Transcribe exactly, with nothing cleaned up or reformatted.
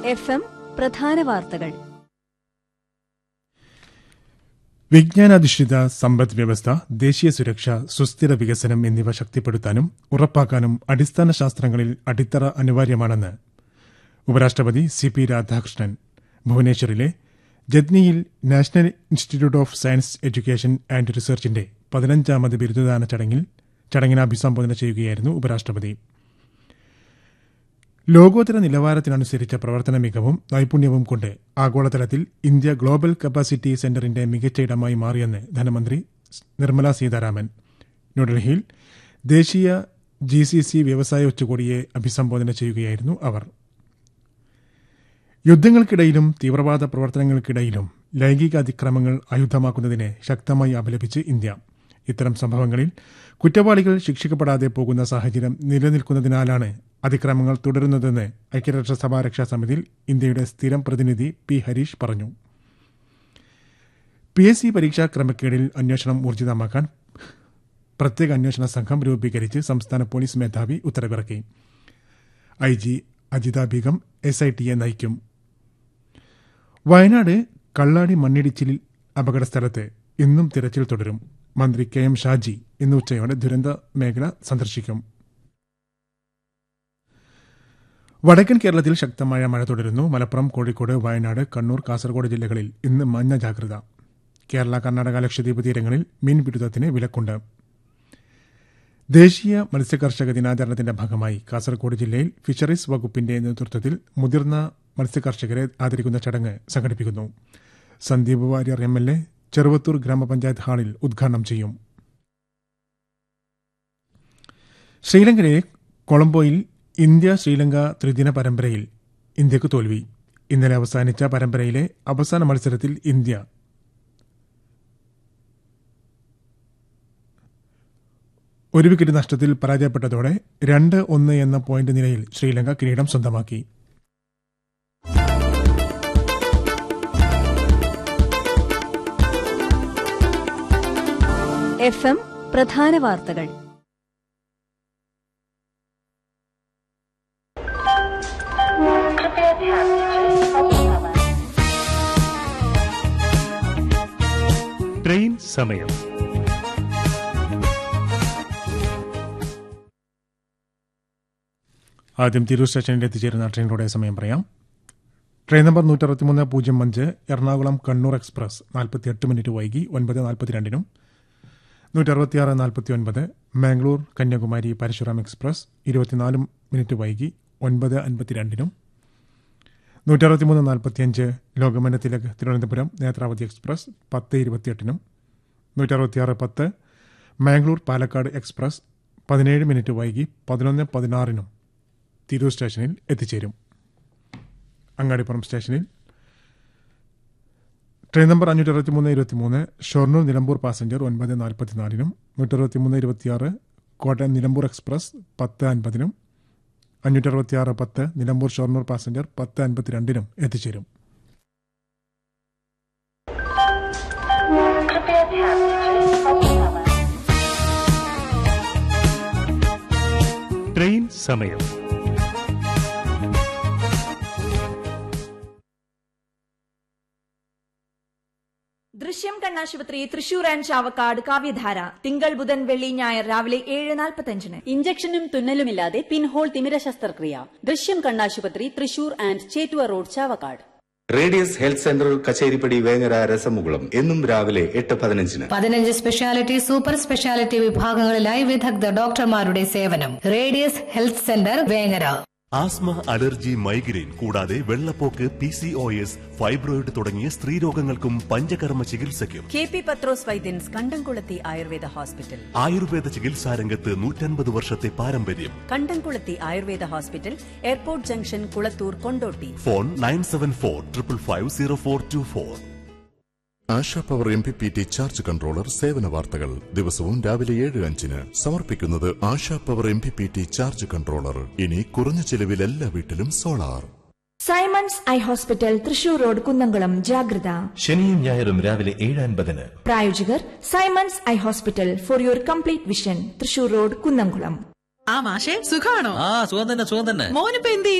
F M പ്രധാന വാർത്തകൾ. വിജ്ഞാനാധിഷ്ഠിത സമ്പദ് വ്യവസ്ഥ, ദേശീയ സുരക്ഷ, സുസ്ഥിര വികസനം എന്നിവ ശക്തിപ്പെടുത്താനും ഉറപ്പാക്കാനും അടിസ്ഥാന ശാസ്ത്രങ്ങളിൽ അടിത്തറ അനിവാര്യമാണെന്ന് ഉപരാഷ്ട്രപതി C P Radhakrishnan ഭുവനേശ്വറിലെ ജത്നിയിൽ national institute of science education and റിസർച്ചിന്റെ പതിനഞ്ചാമത് ബിരുദദാന ചടങ്ങിൽ ചടങ്ങിനെ അഭിസംബോധന ചെയ്യുകയായിരുന്നു ഉപരാഷ്ട്രപതി. ലോകോത്തര നിലവാരത്തിനനുസരിച്ച പ്രവർത്തന മികവും നൈപുണ്യവും കൊണ്ട് ആഗോളതലത്തിൽ ഇന്ത്യ ഗ്ലോബൽ കപ്പാസിറ്റി സെന്ററിന്റെ മികച്ച ഇടമായി മാറിയെന്ന് ധനമന്ത്രി നിർമ്മല സീതാരാമൻ ന്യൂഡൽഹിയിൽ ദേശീയ ജി സി സി വ്യവസായ ഉച്ചകോടിയെ അഭിസംബോധന ചെയ്യുകയായിരുന്നു അവർ. യുദ്ധങ്ങൾക്കിടയിലും തീവ്രവാദ പ്രവർത്തനങ്ങൾക്കിടയിലും ലൈംഗിക അതിക്രമങ്ങൾ ആയുധമാക്കുന്നതിനെ ശക്തമായി അപലപിച്ച് ഇന്ത്യ. ഇത്തരം സംഭവങ്ങളിൽ കുറ്റവാളികൾ ശിക്ഷിക്കപ്പെടാതെ പോകുന്ന സാഹചര്യം നിലനിൽക്കുന്നതിനാലാണ് അതിക്രമങ്ങൾ തുടരുന്നതെന്ന് ഐക്യരാഷ്ട്രസഭാ രക്ഷാസമിതിയിൽ ഇന്ത്യയുടെ സ്ഥിരം പ്രതിനിധി പി ഹരീഷ് പറഞ്ഞു. പി എസ് സി പരീക്ഷാ ക്രമക്കേടിൽ അന്വേഷണം ഊർജിതമാക്കാൻ പ്രത്യേക അന്വേഷണ സംഘം രൂപീകരിച്ച് സംസ്ഥാന പോലീസ് മേധാവി ഉത്തരവിറക്കി. I G Ajitha Begum S I ടിയെ നയിക്കും. വയനാട് കള്ളാടി മണ്ണിടിച്ചിൽ അപകട സ്ഥലത്ത് ഇന്നും തിരച്ചിൽ തുടരും. മന്ത്രി കെ എം ഷാജി ഇന്ന് ഉച്ചയോടെ ദുരന്ത മേഖല സന്ദർശിക്കും. വടക്കൻ കേരളത്തിൽ ശക്തമായ മഴ തുടരുന്നു. മലപ്പുറം, കോഴിക്കോട്, വയനാട്, കണ്ണൂർ, കാസർഗോഡ് ജില്ലകളിൽ ഇന്ന് മഞ്ഞ ജാഗ്രത. കേരള, കർണാടക, ലക്ഷദ്വീപ് തീരങ്ങളിൽ മീൻപിടുത്തത്തിന് വിലക്കുണ്ട്. ദേശീയ മത്സ്യകർഷക ദിനാചരണത്തിന്റെ ഭാഗമായി കാസർഗോഡ് ജില്ലയിൽ ഫിഷറീസ് വകുപ്പിന്റെ നേതൃത്വത്തിൽ മുതിർന്ന മത്സ്യകർഷകരെ ആദരിക്കുന്ന ചടങ്ങ് സംഘടിപ്പിക്കുന്നു. Sandeep Warrier M L A Cheruvathur ഗ്രാമപഞ്ചായത്ത് ഹാളിൽ ഉദ്ഘാടനം ചെയ്യും. ശ്രീലങ്കയിലെ കൊളംബോയിൽ ഇന്ത്യ ശ്രീലങ്ക ത്രിദിന പരമ്പരയിൽ ഇന്ത്യക്ക് തോൽവി. ഇന്നലെ അവസാനിച്ച പരമ്പരയിലെ അവസാന മത്സരത്തിൽ ഇന്ത്യ ഒരു വിക്കറ്റ് നഷ്ടത്തിൽ പരാജയപ്പെട്ടതോടെ രണ്ട് ഒന്ന് എന്ന പോയിന്റ് നിലയിൽ ശ്രീലങ്ക കിരീടം സ്വന്തമാക്കി. എഫ് എം പ്രധാന വാർത്തകൾ. ട്രെയിൻ സമയം. ആദ്യം തിരൂർ സ്റ്റേഷനിൽ എത്തിച്ചേരുന്ന ട്രെയിനിലൂടെ സമയം പറയാം. ട്രെയിൻ നമ്പർ നൂറ്റി അറുപത്തിമൂന്ന് പൂജ്യം അഞ്ച് എറണാകുളം കണ്ണൂർ എക്സ്പ്രസ് നാൽപ്പത്തിയെട്ട് മിനിറ്റ് വൈകി ഒൻപത് നാൽപ്പത്തിരണ്ടിനും നൂറ്റി അറുപത്തിയാറ് നാൽപ്പത്തി ഒൻപത് മാംഗ്ലൂർ കന്യാകുമാരി പരശുറാം എക്സ്പ്രസ് ഇരുപത്തിനാല് മിനിറ്റ് വൈകി ഒൻപത് അൻപത്തിരണ്ടിനും നൂറ്റി അറുപത്തിമൂന്ന് നാൽപ്പത്തിയഞ്ച് ലോകമാന്യ തിലക് തിരുവനന്തപുരം നേത്രാവതി എക്സ്പ്രസ് പത്ത് ഇരുപത്തിയെട്ടിനും നൂറ്റി അറുപത്തിയാറ് പത്ത് മാംഗ്ലൂർ പാലക്കാട് എക്സ്പ്രസ് പതിനേഴ് മിനിറ്റ് വൈകി പതിനൊന്ന് പതിനാറിനും തിരൂർ സ്റ്റേഷനിൽ എത്തിച്ചേരും. അങ്ങാടിപ്പുറം സ്റ്റേഷനിൽ ട്രെയിൻ നമ്പർ അഞ്ഞൂറ്റി അറുപത്തിമൂന്ന് ഇരുപത്തിമൂന്ന് ഷൊർണൂർ നിലമ്പൂർ പാസഞ്ചർ ഒൻപത് നാൽപ്പത്തിനാലിനും നൂറ്റി അറുപത്തിമൂന്ന് ഇരുപത്തിയാറ് കോട്ടയം നിലമ്പൂർ എക്സ്പ്രസ് പത്ത് അൻപതിനും അഞ്ഞൂറ്റി അറുപത്തിയാറ് പത്ത് നിലമ്പൂർ ഷൊർണൂർ പാസഞ്ചർ പത്ത് അൻപത്തിരണ്ടിനും എത്തിച്ചേരും. ട്രെയിൻ സമയം. ദൃശ്യം കണ്ണാശുപത്രി തൃശൂർ ആൻഡ് ചാവക്കാട് കാവ്യധാര തിങ്കൾ ബുധൻ വെള്ളി ഞായർ രാവിലെ ഏഴ് നാൽപ്പത്തഞ്ചിന്. ഇഞ്ചക്ഷനും തുന്നലുമില്ലാതെ പിൻഹോൾ തിമിര ശസ്ത്രക്രിയ. ദൃശ്യം കണ്ണാശുപത്രി Thrissur and Chettuva road Chavakkad. Radius health centre Kacheripadi Vengara രസമുകുളം എന്നും രാവിലെ എട്ട് പതിനഞ്ചിന്. പതിനഞ്ച് സ്പെഷ്യാലിറ്റി സൂപ്പർ സ്പെഷ്യാലിറ്റി വിഭാഗങ്ങളിലായി വിദഗ്ധ ഡോക്ടർമാരുടെ സേവനം. Radius health centre Vengara. Asthma, allergy, migraine കൂടാതെ വെള്ളപ്പോക്ക്, P C O S, fibroid തുടങ്ങിയ സ്ത്രീരോഗങ്ങൾക്കും പഞ്ചകർമ്മ ചികിത്സയ്ക്കും കെ പി പത്രോസ് വൈദ്യൻസ് കണ്ടംകുളത്തി ആയുർവേദ ഹോസ്പിറ്റൽ. ആയുർവേദ ചികിത്സാരംഗത്ത് നൂറ്റൻപത് വർഷത്തെ പാരമ്പര്യം. കണ്ടംകുളത്തി Ayurveda hospital, airport junction, Kulathur, Kondotty. Phone nine seven four triple five zero four to four. ASHA power M P P T charge controller സേവന വാർത്തകൾ ദിവസവും രാവിലെ ഏഴ് അഞ്ചിന് സമർപ്പിക്കുന്നത് ASHA power M P P T charge controller. ഇനി കുറഞ്ഞ ചെലവിൽ എല്ലാ വീട്ടിലും solar. Symons eye hospital Thrissur road Kunnamkulam. ജാഗ്രത. ശനിയും ഞായറും രാവിലെ ഏഴ് അൻപതിന്. പ്രായോജകർ Symons eye hospital for your complete vision Thrissur road Kunnamkulam. ആ മാഷേ, സുഖാണോ? ആ സുഖം തന്നെ സുഖം തന്നെ. മോനിപ്പോ എന്ത്